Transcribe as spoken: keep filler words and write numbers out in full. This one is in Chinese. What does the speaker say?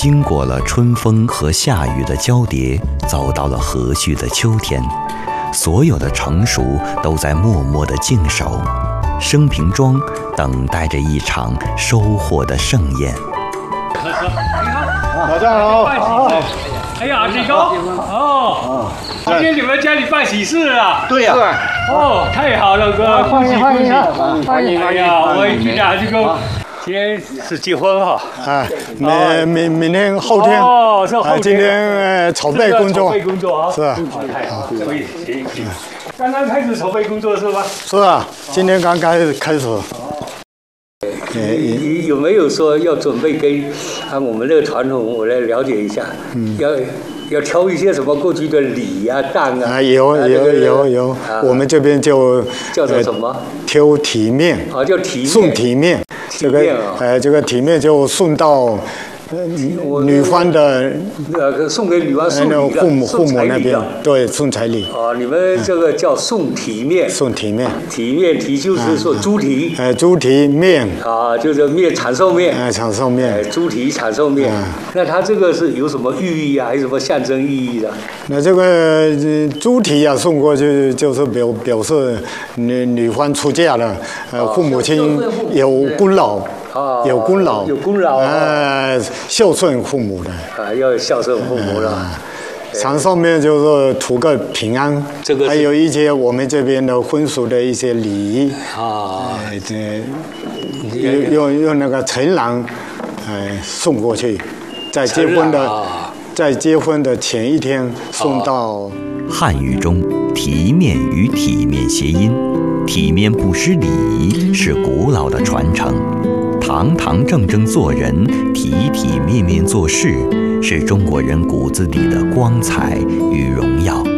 经过了春风和夏雨的交叠，走到了和煦的秋天，所有的成熟都在默默地静守，生平庄等待着一场收获的盛宴。 老丈人好。 哎呀，志高哦，今天你们家里办喜事啊？ 对呀。 哦，太好了，哥，恭喜恭喜！ 欢迎哎呀，我一听啊，这个今天是结婚哈。 啊，明明明天后天。 哦，是后天。 今天呃筹备工作。 筹备工作啊。 是吧？ 太好，可以，行行。刚刚开始筹备工作是吧？ 是啊，今天刚开始开始。 你有没有说要准备跟按我们这个传统，我来了解一下，嗯、要要挑一些什么过去的礼啊、当啊？ 啊，有有有有，啊、我们这边就叫做什么？ 挑体面。 啊，叫体面。 送体面。这个呃，这个体面就送到。女方的呃，送给女方送礼的， 父母父母那边，对，送彩礼。 哦，你们这个叫送体面。 送体面。 体面体就是说猪蹄。 哎，猪蹄面。 啊，就是面长寿面。 哎，长寿面。 哎，猪蹄长寿面。那它这个是有什么寓意啊？还是什么象征意义的？ 那这个猪蹄啊，送过去就是表表示女女方出嫁了，呃，父母亲有功劳。 啊， 有功劳， 有功劳， 呃，孝顺父母的啊，要孝顺父母了。 长寿面就是图个平安， 这个还有一些我们这边的婚俗的一些礼仪啊， 这用用用那个陈郎，呃，送过去，在结婚的在结婚的前一天送到。 汉语中，体面与体面谐音，体面不失礼仪是古老的传承。堂堂正正做人，体体面面做事，是中国人骨子里的光彩与荣耀。